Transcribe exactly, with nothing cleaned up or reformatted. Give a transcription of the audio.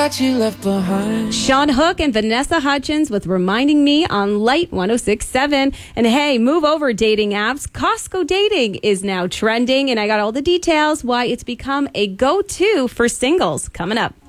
that you left behind. Sean Hook and Vanessa Hudgens with Reminding Me on Light one oh six point seven. And hey, move over dating apps. Costco Dating is now trending, and I got all the details why it's become a go-to for singles coming up.